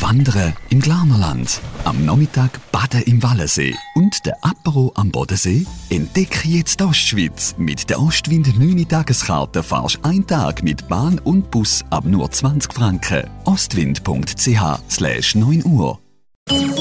Wandern im Glarnerland, am Nachmittag baden im Wallensee und der Apero am Bodensee? Entdecke jetzt die Ostschweiz. Mit der Ostwind 9-Tageskarte fahrst du einen Tag mit Bahn und Bus ab nur 20 Franken. Ostwind.ch/9 Uhr